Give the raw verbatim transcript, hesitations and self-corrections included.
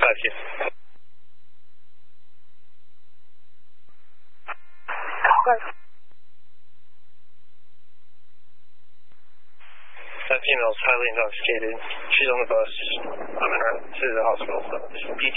five two. That female's highly intoxicated. She's on the bus. I'm in her to the hospital. So